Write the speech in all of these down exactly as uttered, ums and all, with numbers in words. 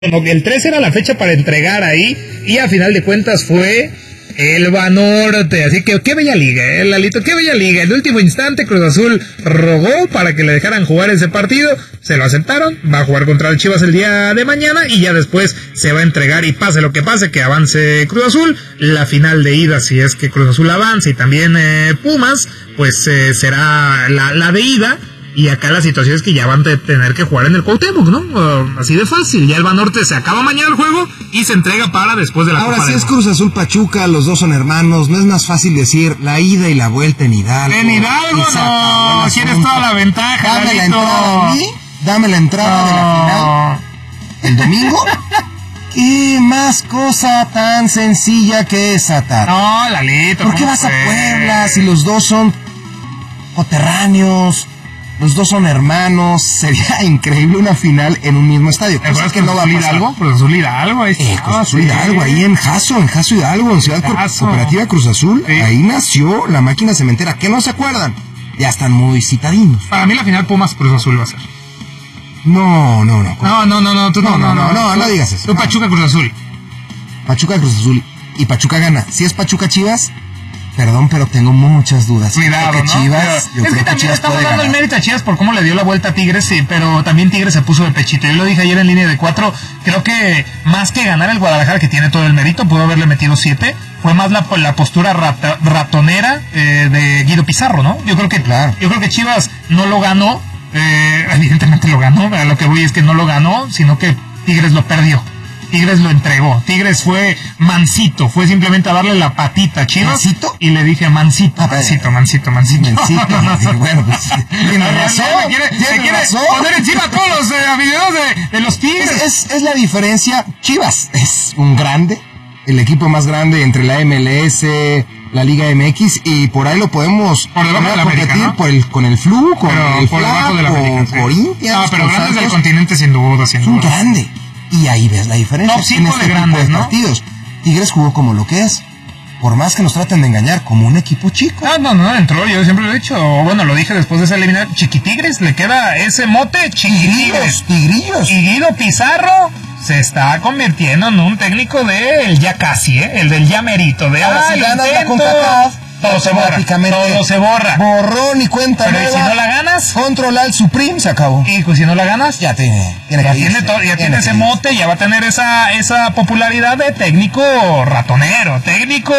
Como que el tres era la fecha para entregar ahí, y a final de cuentas fue el Banorte. Así que qué bella liga, eh, Lalito, qué bella liga. En el último instante Cruz Azul rogó para que le dejaran jugar ese partido, se lo aceptaron, va a jugar contra el Chivas el día de mañana y ya después se va a entregar, y pase lo que pase, que avance Cruz Azul. La final de ida, si es que Cruz Azul avanza, y también eh, Pumas, pues eh, será la, la de ida. Y acá la situación es que ya van a tener que jugar en el Cuauhtémoc, ¿no? Uh, así de fácil. Ya el Banorte se acaba mañana el juego y se entrega para después de la Ahora Copa sí del es Cruz Azul Pachuca, los dos son hermanos. No es más fácil decir la ida y la vuelta en Hidalgo. En Hidalgo no, tienes toda la ventaja. Dame Lalito. la entrada a mí, dame la entrada no. de la final el domingo. ¿Qué más cosa tan sencilla que esa, Tata? No, Lalito. ¿Por qué vas fue? a Puebla si los dos son coterráneos? Los dos son hermanos. Sería increíble una final en un mismo estadio. ¿Cosa que no va a pasar? ¿Algo? Cruz Azul Hidalgo. Ahí, eh, Cruz Azul Hidalgo, ahí en Jaso, en Jaso Hidalgo, en Ciudad Jaso. Cooperativa Cruz Azul. Sí. Ahí nació la máquina cementera. ¿Qué no se acuerdan? Ya están muy citadinos. Para mí la final Pumas Cruz Azul va a ser. No, no, no. No, no, no, no, tú no, no, no, no, no, no digas eso. Tú Pachuca Cruz Azul. Pachuca Cruz Azul. Y Pachuca gana. Si es Pachuca Chivas, perdón, pero tengo muchas dudas. Cuidado, que ¿no? Chivas, Pero, es que también que estamos dando el mérito a Chivas por cómo le dio la vuelta a Tigres, sí, pero también Tigres se puso de pechito. Yo lo dije ayer en línea de cuatro, creo que más que ganar el Guadalajara, que tiene todo el mérito, pudo haberle metido siete, fue más la, la postura rata, ratonera eh, de Guido Pizarro, ¿no? Yo creo que claro. Yo creo que Chivas no lo ganó, eh, evidentemente lo ganó, a lo que voy es que no lo ganó, sino que Tigres lo perdió. Tigres lo entregó. Tigres fue mansito, fue simplemente a darle la patita a Chivas. ¿Mansito? Y le dije mansito, mansito, mansito, mansito. Mansito. No, no, no. Bueno, pues, tiene razón. Se quiere, se quiere poner encima a todos los eh, videos de, de los Tigres. Es, es, es la diferencia. Chivas es un grande, el equipo más grande entre la M L S, la Liga M X, y por ahí lo podemos por debajo de la América, ¿no? por el, con el Flu, con pero el por Fla, debajo de la América, con Corinthians. No, pero grandes del continente sin duda, sin duda. Es un grande. Y ahí ves la diferencia. Top cinco de grandes, ¿no? Partidos. Tigres jugó como lo que es. Por más que nos traten de engañar, como un equipo chico. No, no, no, entró, yo siempre lo he dicho. Bueno, lo dije después de esa eliminación. Chiquitigres, le queda ese mote, Chiquitigres. Tigrillos. Y Guido Pizarro se está convirtiendo en un técnico del ya casi, ¿eh? El del ya merito. De ahora ah, si ganas la CONCACAF, todo se borra, todo se borra. Borrón y cuenta Pero nueva. ¿y si no la ganas? Control Alt Supreme, se acabó. Y pues si no la ganas, ya tiene, tiene ya que tiene, irse, to, ya tiene, tiene ese mote, ya va a tener esa, esa popularidad de técnico ratonero, técnico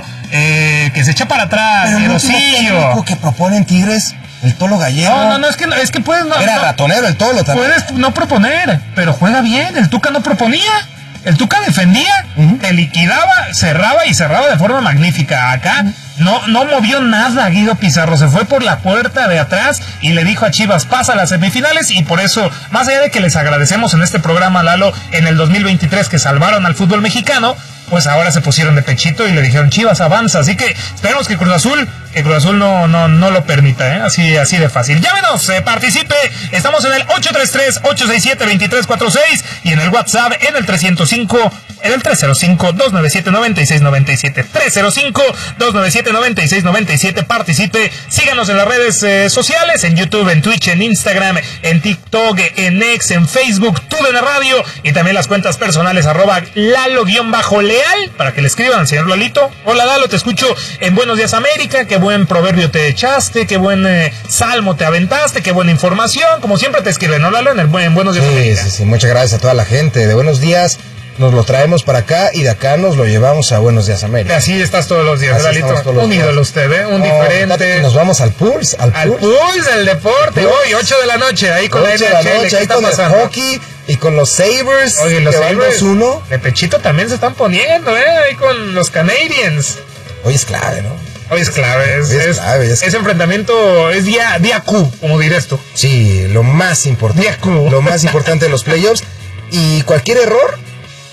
eh, que se echa para atrás, pero el técnico que proponen Tigres, el Tolo Gallego. No, no, no, es que, es que puedes... No, era no, ratonero el Tolo también. Puedes no proponer, pero juega bien. El Tuca no proponía. El Tuca defendía, uh-huh. te liquidaba, cerraba y cerraba de forma magnífica. Acá uh-huh. no, no movió nada Guido Pizarro, se fue por la puerta de atrás y le dijo a Chivas, pasa a las semifinales, y por eso, más allá de que les agradecemos en este programa, Lalo, en el dos mil veintitrés que salvaron al fútbol mexicano, pues ahora se pusieron de pechito y le dijeron, Chivas avanza, así que esperemos que Cruz Azul, que Cruz Azul no, no, no lo permita, ¿eh? así, así de fácil. Llámenos, eh, participe, estamos en el ocho tres tres, ocho seis siete, dos tres cuatro seis y en el WhatsApp en el trescientos cinco, en el tres cero cinco, dos nueve siete, nueve seis nueve siete, tres cero cinco, dos nueve siete, nueve seis nueve siete, participe, síganos en las redes eh, sociales, en YouTube, en Twitch, en Instagram, en TikTok, en X, en Facebook, TUDN Radio, y también las cuentas personales, arroba Lalo-Leal, para que le escriban al señor Lalito. Hola Lalo, te escucho en Buenos Días América, qué buen proverbio te echaste, qué buen eh, salmo te aventaste, qué buena información, como siempre te escriben, ¿no, Lalo? En, el, en Buenos Días sí, América. Sí, sí, muchas gracias a toda la gente de Buenos Días. Nos lo traemos para acá y de acá nos lo llevamos a Buenos Días América. Así estás todos los días, Lalito. Un ídolo usted, ¿eh? Un oh, diferente. Nos vamos al Pulse, al, al Pulse. Pulse del deporte. Hoy, ocho de la noche, ahí con la N H L. Ahí con pasando? El hockey y con los Sabres. Oye, los Sabres. uno. De pechito también se están poniendo, ¿eh? Ahí con los Canadiens. Hoy es clave, ¿no? Hoy es clave. Es, es, es clave. Es... Ese enfrentamiento es día, día Q, como dirás tú. Sí, lo más importante. Día Q. Lo más importante de los playoffs. Y cualquier error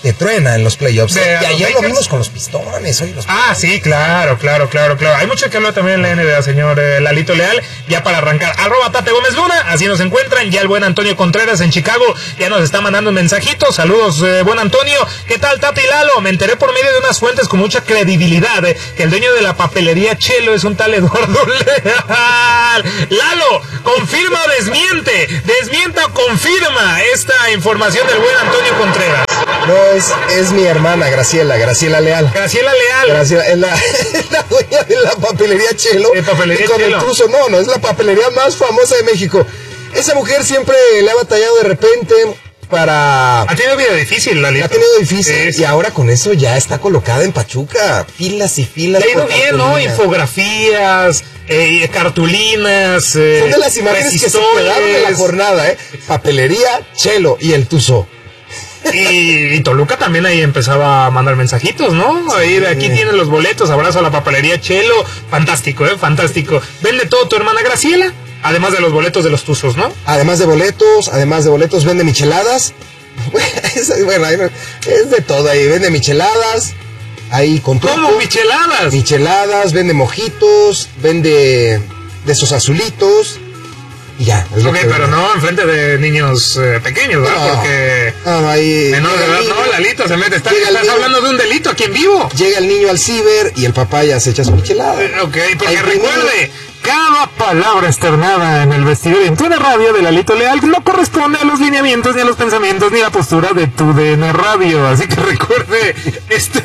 que truena en los playoffs. De, y ayer Lakers. lo vimos con los Pistones. Hoy los Ah, sí, claro, claro, claro, claro. Hay mucho que hablar también en la N B A, señor eh, Lalito Leal. Ya para arrancar, arroba Tate Gómez Luna, así nos encuentran. Ya el buen Antonio Contreras en Chicago ya nos está mandando un mensajito. Saludos, eh, buen Antonio. ¿Qué tal, Tate y Lalo? Me enteré por medio de unas fuentes con mucha credibilidad eh, que el dueño de la papelería Chelo es un tal Eduardo Leal. Lalo, confirma o desmiente. Desmienta o confirma esta información del buen Antonio Contreras. No, es, es mi hermana, Graciela, Graciela Leal. Graciela Leal. Graciela, es la, es la dueña de la papelería Chelo. De papelería y con Chelo. el Tuzo, no, no, es la papelería más famosa de México. Esa mujer siempre le ha batallado de repente para... Ha tenido vida difícil, Lalito. Ha tenido difícil Sí, sí. y ahora con eso ya está colocada en Pachuca. Filas y filas. Le ha ido por bien, ¿no? cartulina. Infografías, eh, cartulinas. Eh, Son de las imágenes que se quedaron en la jornada, ¿eh? Papelería Chelo y el Tuzo. Y, y Toluca también ahí empezaba a mandar mensajitos, ¿no? Ahí de aquí tienen los boletos, abrazo a la papelería Chelo. Fantástico, ¿eh? Fantástico. Vende todo tu hermana Graciela, además de los boletos de los Tuzos, ¿no? Además de boletos, además de boletos, vende micheladas. Bueno, es de todo ahí. Vende micheladas. Ahí con todo. ¿Cómo micheladas? Micheladas, vende mojitos, vende de esos azulitos. Y ya. Es lo Ok, que pero vende. no enfrente de niños eh, pequeños, ¿verdad? No, Porque no, no, ahí. menores de llega edad, el no, niño, Lalito, se mete. Está, llega el estás niño. hablando de un delito aquí en vivo. Llega el niño al ciber y el papá ya se echa su michelada. Eh, Ok, porque Ahí recuerde, cada palabra externada en el vestidor y en tu D N Radio de Lalito Leal no corresponde a los lineamientos, ni a los pensamientos, ni a la postura de tu D N Radio. Así que recuerde, este...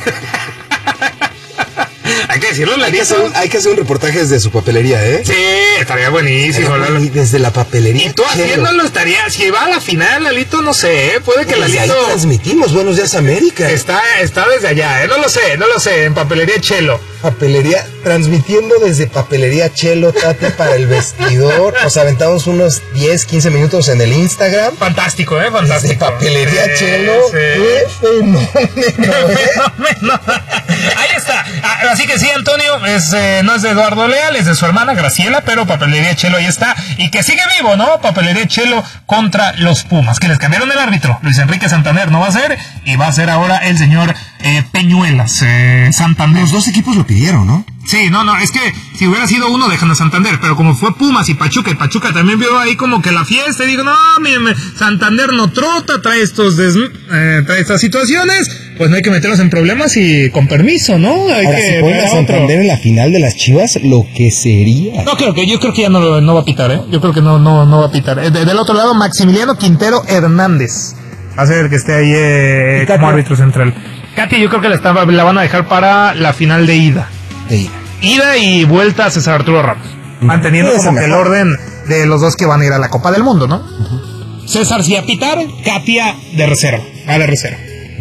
Hay que decirlo, Hay que, hacer, Lalito. hay que hacer un reportaje desde su papelería, ¿eh? Sí, estaría buenísimo, Estaría Lalo. buení- desde la papelería. Y tú Chelo. haciéndolo estaría, si va a la final, Lalito, no sé, ¿eh? Puede que Desde ahí Lalito transmitimos Buenos Días América. está, está desde allá, ¿eh? No lo sé, no lo sé, en papelería Chelo. Papelería, transmitiendo desde Papelería Chelo, Tate, para el vestidor. Nos aventamos unos diez, quince minutos en el Instagram. Fantástico, ¿eh? Desde Fantástico. Papelería Sí, Chelo. sí. ¡Qué fenómeno, eh! Fenómeno. Ahí está. Ah, Así que sí, Antonio, es, eh, no es de Eduardo Leal, es de su hermana Graciela, pero Papelería Chelo ahí está. Y que sigue vivo, ¿no? Papelería Chelo contra los Pumas, que les cambiaron el árbitro. Luis Enrique Santander no va a ser, y va a ser ahora el señor eh, Peñuelas eh, Santander. Los dos equipos lo pidieron, ¿no? Sí, no, no, es que si hubiera sido uno dejan a Santander, pero como fue Pumas y Pachuca, y Pachuca también vio ahí como que la fiesta, y digo, no, mire, Santander no trota, trae estos des, eh, trae estas situaciones, pues no hay que meternos en problemas y con permiso, ¿no? Hay Ahora, que si ponen ver a otro. Santander en la final de las Chivas, lo que sería. No creo que, yo creo que ya no, lo- no va a pitar, ¿eh? Yo creo que no, no, no va a pitar. Eh, de- del otro lado, Maximiliano Quintero Hernández. Va a ser el que esté ahí eh, como árbitro central. Katia, yo creo que la, está, la van a dejar para la final de ida. Sí. Ida y vuelta a César Arturo Ramos. Manteniendo Puede ser como que el mejor. orden de los dos que van a ir a la Copa del Mundo, ¿no? César sí a pitar, Katia de reserva, a la reserva.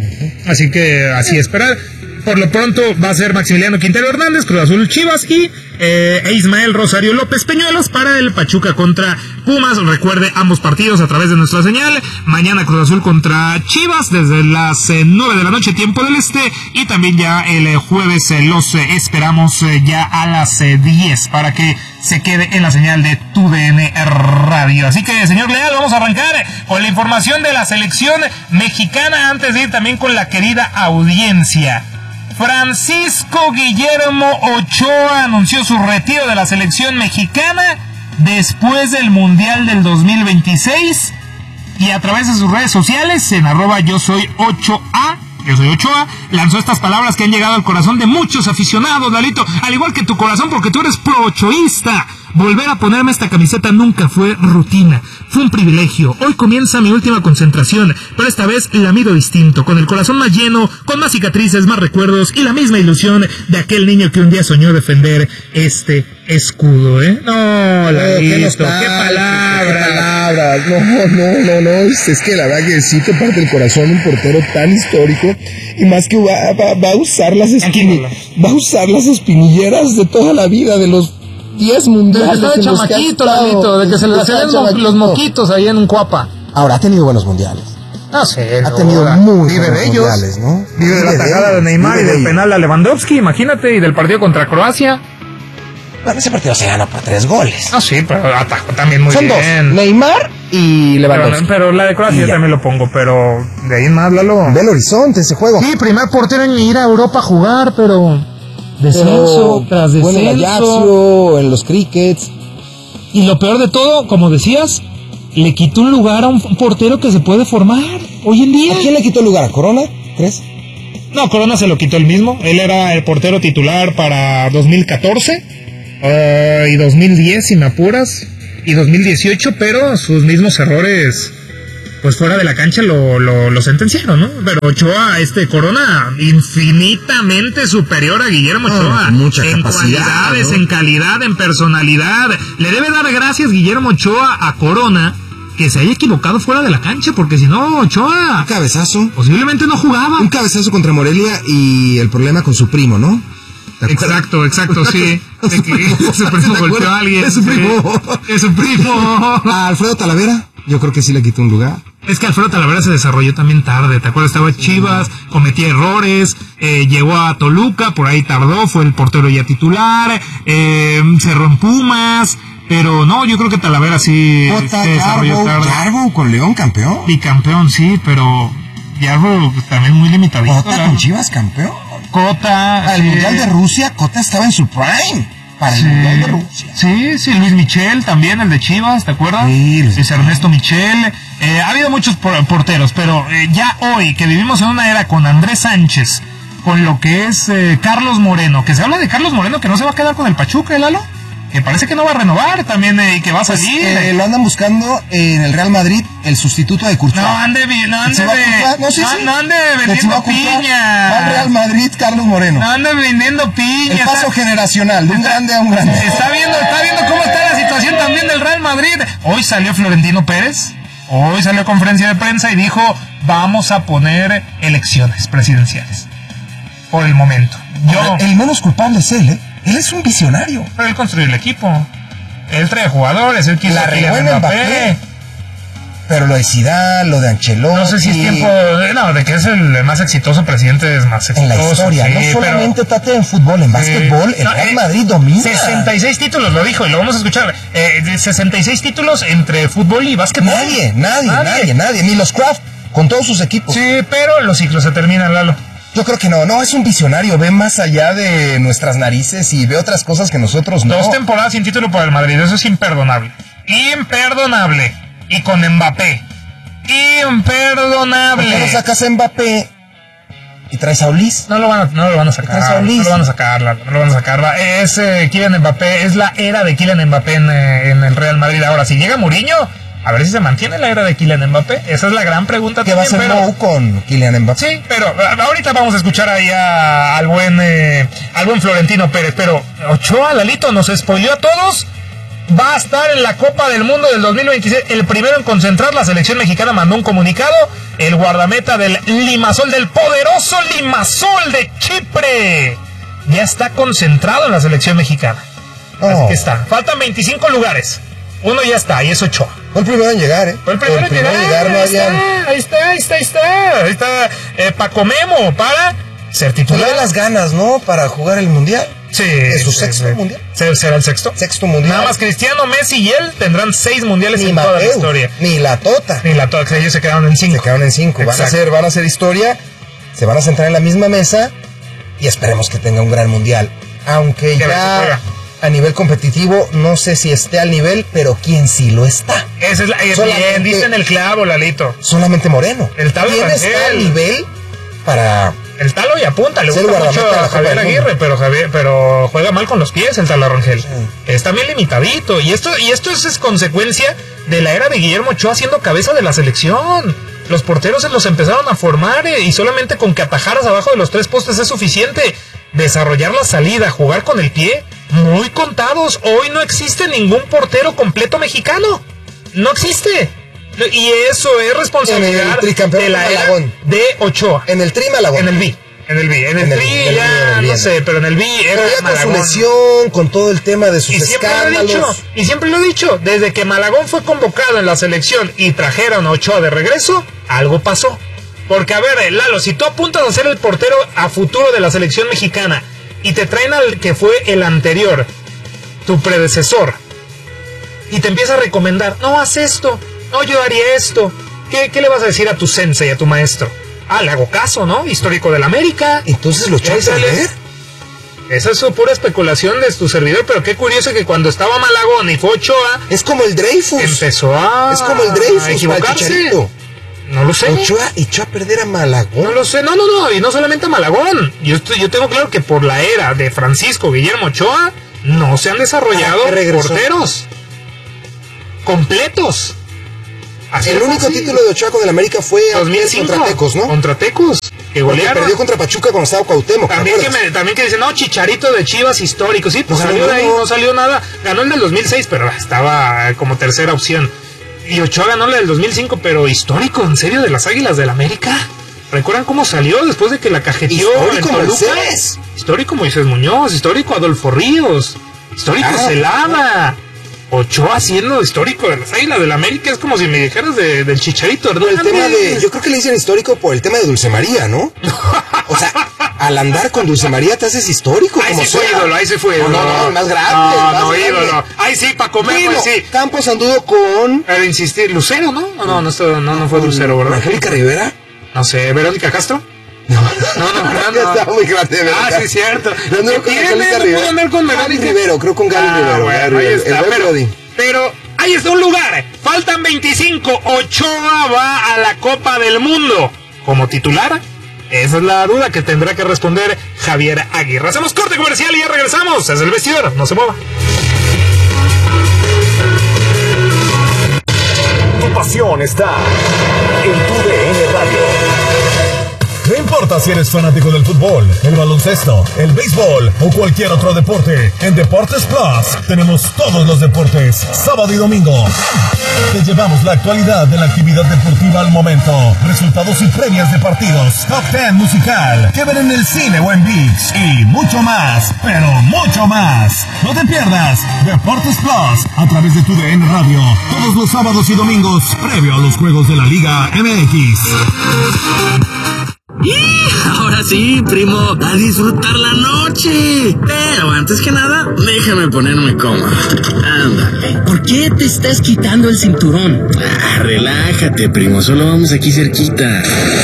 Así que así esperar. Por lo pronto va a ser Maximiliano Quintero Hernández, Cruz Azul Chivas y eh, e Ismael Rosario López Peñuelos para el Pachuca contra Pumas. Recuerde ambos partidos a través de nuestra señal. Mañana Cruz Azul contra Chivas desde las eh, nueve de la noche, tiempo del este. Y también ya el eh, jueves eh, los eh, esperamos eh, ya a las eh, diez para que se quede en la señal de tu D N Radio. Así que, señor Leal, vamos a arrancar con la información de la selección mexicana antes de ir también con la querida audiencia. Francisco Guillermo Ochoa anunció su retiro de la selección mexicana después del Mundial del dos mil veintiséis y a través de sus redes sociales en arroba yo soy ocho a Yo soy Ochoa, lanzó estas palabras que han llegado al corazón de muchos aficionados, Lalito, al igual que tu corazón, porque tú eres pro-ochoísta. Volver a ponerme esta camiseta nunca fue rutina, fue un privilegio. Hoy comienza mi última concentración, pero esta vez la miro distinto, con el corazón más lleno, con más cicatrices, más recuerdos y la misma ilusión de aquel niño que un día soñó defender este escudo, ¿eh? No, Lalito, qué, qué palabras. Qué palabras. No, no, no, no. Es, es que la verdad que sí te parte el corazón un portero tan histórico. Y más que va, va, va a usar las espini- va a usar las espinilleras de toda la vida, de los diez mundiales. Estaba en los que ha chamaquito, estado. Lalito, de que se le Estaba hacían los, chamaquito. los moquitos ahí en un cuapa. Ahora ha tenido buenos mundiales. No sé, Ha no, tenido ahora muy vive buenos de ellos, mundiales, ¿no? Vive de la Vive de tajada de ellos, Neymar y vive de del ellos. penal a Lewandowski, imagínate, y del partido contra Croacia. Bueno, ese partido se gana para tres goles. Ah, sí, pero atajó también muy Son bien. dos, Neymar y Lewandowski. Pero, pero la de Croacia también lo pongo, pero de ahí en más, Lalo. Ve el horizonte ese juego. Sí, primer portero en ir a Europa a jugar, pero descenso pero, tras descenso. Bueno, en Ajaxio, en los crickets. Y lo peor de todo, como decías, le quitó un lugar a un portero que se puede formar hoy en día. ¿A quién le quitó el lugar? ¿A Corona? ¿Crees? No, Corona se lo quitó él mismo. Él era el portero titular para dos mil catorce uh, y dos mil diez, si me apuras, y dos mil dieciocho, pero sus mismos errores, pues fuera de la cancha lo, lo, lo sentenciaron, ¿no? Pero Ochoa, este Corona, infinitamente superior a Guillermo Ochoa. Oh, mucha en capacidad, cualidades, ¿no? en calidad, en personalidad. Le debe dar gracias Guillermo Ochoa a Corona que se haya equivocado fuera de la cancha, porque si no, Ochoa... Un cabezazo. Posiblemente no jugaba. Un cabezazo contra Morelia y el problema con su primo, ¿no? Exacto, exacto, sí. De que su primo golpeó a alguien. Es su primo. Es su primo. A Alfredo Talavera, yo creo que sí le quitó un lugar. Es que Alfredo Talavera se desarrolló también tarde, ¿te acuerdas? Estaba en Chivas, cometía errores, eh, llegó a Toluca, por ahí tardó, fue el portero ya titular, eh, cerró en Pumas, pero no, yo creo que Talavera sí Jota, se desarrolló Yarbo, tarde. Yarbo con León campeón. Bicampeón, sí, pero Yarbo también muy limitadito. Cota ¿verdad? con Chivas campeón. Cota. Al sí. Mundial de Rusia, Cota estaba en su prime. Para el Sí. Mundial de Rusia. Sí, sí, Luis Michel también, el de Chivas, ¿te acuerdas? Sí, Luis es Ernesto Michel. Eh, ha habido muchos por- porteros, pero eh, ya hoy que vivimos en una era con Andrés Sánchez, con lo que es eh, Carlos Moreno, que se habla de Carlos Moreno que no se va a quedar con el Pachuca, ¿eh, Lalo? Que parece que no va a renovar también eh, y que va a Pues, salir. eh, lo andan buscando en el Real Madrid, el sustituto de Courtois. no ande, vi- no ande, Chihuahua, de- no, sí, no, sí. no ande De vendiendo Chihuahua, Courtois, piña. al Real Madrid, Carlos Moreno. No ande vendiendo piña. El paso está- generacional, de un grande a un grande. Está viendo, está viendo cómo está la situación también del Real Madrid. Hoy salió Florentino Pérez, hoy salió a conferencia de prensa y dijo, vamos a poner elecciones presidenciales. Por el momento. Yo, El menos culpable es él, ¿eh? Él es un visionario. pero él construyó el equipo. Él trae jugadores, él quiso La a Kylian regó en Mbappé. Mbappé. Pero lo de Zidane, lo de Ancelotti. No sé si es tiempo, de- no, de que es el más exitoso presidente, es más En exitoso. la historia, sí, no pero- solamente trate en fútbol, en Sí. básquetbol, el No, Real eh, Madrid domina. sesenta y seis títulos, lo dijo, y lo vamos a escuchar. Eh, de sesenta y seis títulos entre fútbol y básquetbol. Nadie, nadie, nadie, nadie, ni los Kraft, con todos sus equipos. Sí, pero los ciclos se terminan, Lalo. Yo creo que no, no, es un visionario, ve más allá de nuestras narices y ve otras cosas que nosotros no. Dos temporadas sin título por el Madrid, eso es imperdonable. Imperdonable. Y con Mbappé. Imperdonable. ¿Por qué no sacas a Mbappé y traes a Ulis? No lo van a, no lo van a sacar. Traes a No Ulis. lo van a sacar, Lalo, no lo van a sacar. Va, Es eh, Kylian Mbappé, es la era de Kylian Mbappé en, eh, en el Real Madrid. Ahora, si llega Mourinho, a ver si se mantiene la era de Kylian Mbappé. Esa es la gran pregunta. ¿Qué va a hacer también, pero- Mou con Kylian Mbappé? Sí, pero a- ahorita vamos a escuchar ahí a- al buen eh, al buen Florentino Pérez. Pero Ochoa, Lalito, nos spoileó a todos. Va a estar en la Copa del Mundo del dos mil veintiséis. El primero en concentrar, la selección mexicana mandó un comunicado. El guardameta del Limassol, del poderoso Limassol de Chipre, ya está concentrado en la selección mexicana. Así Oh. que está. Faltan veinticinco lugares. Uno ya está, y es Ochoa. Fue el primero en llegar, ¿eh? Fue el primero en llegar, no ahí, habían... está, ahí está, ahí está, ahí está, ahí está, eh, Paco Memo para ser titular. Tiene las ganas, ¿no? Para jugar el Mundial. Sí, ¿Es su sí, sexto sí. mundial? Se- ¿Será el sexto? Sexto mundial. Nada más Cristiano, Messi y él tendrán seis mundiales Ni en toda la Mateo, historia. ni la Tota. Ni la toda, ellos se quedaron en cinco. Se quedaron en cinco. Van a, Exacto. hacer, van a hacer historia, se van a sentar en la misma mesa y esperemos que tenga un gran mundial. Aunque Que se ya juega. a nivel competitivo, no sé si esté al nivel, pero ¿quién sí lo está? Esa es la, eh, Solamente- bien, diste en el clavo, Lalito. Solamente Moreno. El Talo ¿Quién Rangel. está al nivel para... El Talo y apunta, le Es el gusta mucho guardameta de la a Copa Javier del Mundo. Aguirre, pero Javier, pero juega mal con los pies el Talo Rangel. Sí. Está bien limitadito. Y esto, y esto es, es consecuencia de la era de Guillermo Ochoa siendo cabeza de la selección. Los porteros se los empezaron a formar eh, y solamente con que atajaras abajo de los tres postes es suficiente. Desarrollar la salida, jugar con el pie, muy contados. Hoy no existe ningún portero completo mexicano. No existe. Y eso es En el responsabilidad tricampeón de la era Malagón. de Ochoa. En el Tri Malagón. En el B. En el B. En el, En el- Tri en el ya B, en el B, no en sé, el- pero en el B era Pero ya con su Malagón. lesión, con todo el tema de sus Y siempre lo he escándalos. dicho, y siempre lo he dicho, desde que Malagón fue convocado en la selección y trajeron a Ochoa de regreso, algo pasó. Porque a ver, eh, Lalo, si tú apuntas a ser el portero a futuro de la selección mexicana y te traen al que fue el anterior, tu predecesor, y te empieza a recomendar, no, haz esto, no, yo haría esto, ¿qué, qué le vas a decir a tu sensei, a tu maestro? Ah, le hago caso, ¿no? Histórico de la América. Entonces lo echó a perder. Esa es pura especulación de tu servidor, pero qué curioso que cuando estaba Malagón y fue Ochoa... Es como el Dreyfus. Empezó a... Es como el Dreyfus, a equivocarse. No lo sé. Ochoa echó a perder a Malagón. No lo sé, no, no, no, y no solamente a Malagón. Yo, estoy, yo tengo claro que por la era de Francisco Guillermo Ochoa no se han desarrollado porteros completos. Así el único así. título de Ochoa con el América fue dos mil cinco, contra Tecos, ¿no? Contra Tecos, que golearon. Porque perdió contra Pachuca cuando estaba Cuauhtémoc. También que, me, también que dicen, no, Chicharito de Chivas histórico. Sí, pues no salió de ahí, no salió nada. Ganó el del dos mil seis, pero estaba como tercera opción. Y Ochoa ganó el del dos mil cinco, pero histórico, ¿en serio? ¿De las Águilas del América? ¿Recuerdan cómo salió después de que la cajeteó en Toluca? Histórico Moisés Muñoz, histórico Adolfo Ríos, histórico ah, Celada. Ochoa siendo histórico de las Águilas del América, es como si me dijeras de, del Chicharito, ¿verdad? El tema de, yo creo que le dicen histórico por el tema de Dulce María, ¿no? O sea, al andar con Dulce María te haces histórico. Ahí como sí fue ídolo, ahí sí fue ídolo. No, no, no, más grande. No, más no, grande. ídolo. Ahí sí, para comer, bueno, pues sí. Campos anduvo con... Pero insistir, Lucero, ¿no? No, no, no, no, no fue Lucero, ¿verdad? ¿Angélica Rivera? No sé, ¿Verónica Castro? No, no, no, no, no. Está muy grande, ¿verdad? Ah, sí, cierto. No, no, con Angélica Rivera. andar con Verónica Rivero, creo con Gaby ah, Rivero. Bueno, Gaby ahí está, el pero, Brody. pero ahí está un lugar. Faltan veinticinco. Ochoa va a la Copa del Mundo como titular. Esa es la duda que tendrá que responder Javier Aguirre. Hacemos corte comercial y ya regresamos. Es el vestidor, no se mueva. Tu pasión está en tu D N Radio. No importa si eres fanático del fútbol, el baloncesto, el béisbol o cualquier otro deporte, en Deportes Plus tenemos todos los deportes, sábado y domingo. Te llevamos la actualidad de la actividad deportiva al momento, resultados y previas de partidos, top ten musical, que ver en el cine o en ViX y mucho más, pero mucho más. No te pierdas Deportes Plus a través de tu D N Radio, todos los sábados y domingos, previo a los juegos de la Liga M X. ¡Y! Ahora sí, primo, a disfrutar la noche. Pero antes que nada, déjame ponerme cómodo. Ándale. ¿Por qué te estás quitando el cinturón? Ah, relájate, primo, solo vamos aquí cerquita.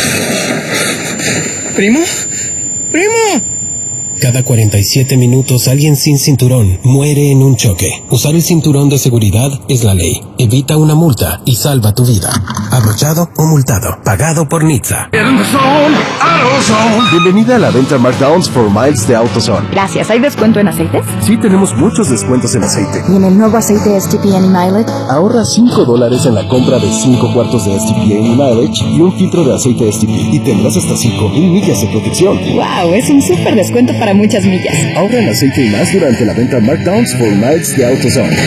¿Primo? ¡Primo! Cada cuarenta y siete minutos alguien sin cinturón muere en un choque. Usar el cinturón de seguridad es la ley. Evita una multa y salva tu vida. Abrochado o multado. Pagado por Nizza. Bienvenida a la venta Markdowns for Miles de AutoZone. Gracias. ¿Hay descuento en aceites? Sí, tenemos muchos descuentos en aceite. ¿Y en el nuevo aceite S T P Any-Mileage? Ahorra cinco dólares en la compra de cinco cuartos de S T P Any-Mileage y un filtro de aceite S T P. Y tendrás hasta cinco mil millas de protección. ¡Wow! Es un súper descuento para muchas millas. Ahorra en aceite y más durante la venta Markdowns for Miles de AutoZone.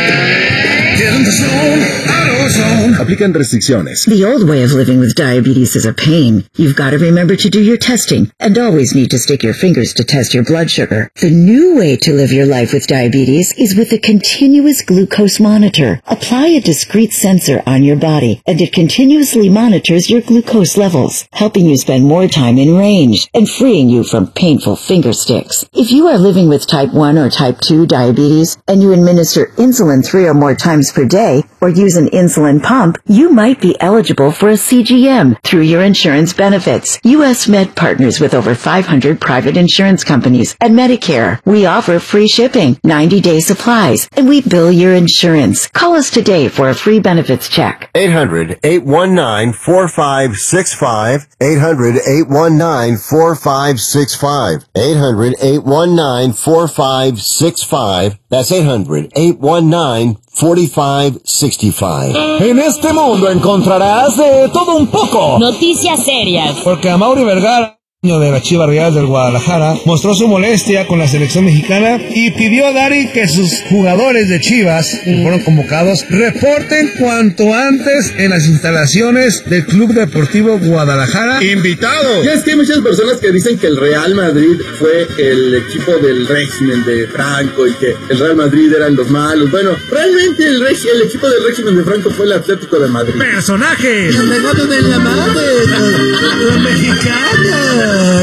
Aplican restricciones. The old way of living with diabetes is a pain. You've got to remember to do your testing and always need to stick your fingers to test your blood sugar. The new way to live your life with diabetes is with a continuous glucose monitor. Apply a discrete sensor on your body and it continuously monitors your glucose levels, helping you spend more time in range and freeing you from painful finger sticks. If you are living with type one or type two diabetes and you administer insulin three or more times per day or use an insulin pump, you might be eligible for a C G M through your insurance benefits. U S Med partners with over five hundred private insurance companies and Medicare. We offer free shipping, ninety day supplies, and we bill your insurance. Call us today for a free benefits check. eight hundred, eight one nine, four five six five. eight hundred, eight one nine, four five six five. eight hundred, eight one nine, four five six five. That's eight hundred, eight one nine, four five six five. En este mundo encontrarás de todo un poco. Noticias serias. Porque Amaury Vergara, de las Chivas Rayadas del Guadalajara, mostró su molestia con la selección mexicana y pidió a Dari que sus jugadores de Chivas, que fueron convocados, reporten cuanto antes en las instalaciones del Club Deportivo Guadalajara. ¡Invitado! Ya es que hay muchas personas que dicen que el Real Madrid fue el equipo del régimen de Franco y que el Real Madrid eran los malos. Bueno, realmente el, reg- el equipo del régimen de Franco fue el Atlético de Madrid. ¡Personajes! ¡Los mejores de la madre! ¡Los mexicanos!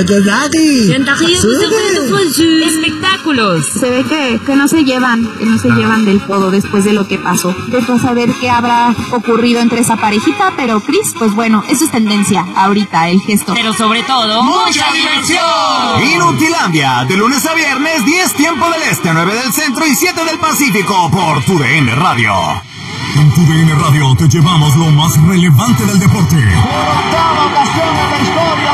daddy. Espectáculos. Se ve que, que no se llevan, que no se llevan del todo después de lo que pasó. Después a ver qué habrá ocurrido entre esa parejita, pero Chris, pues bueno, eso es tendencia ahorita, el gesto. Pero sobre todo, ¡mucha diversión! Inutilandia, de lunes a viernes, diez tiempo del este, nueve del centro y siete del Pacífico, por tu D N Radio. En tu D N Radio te llevamos lo más relevante del deporte. Por octava ocasión en la historia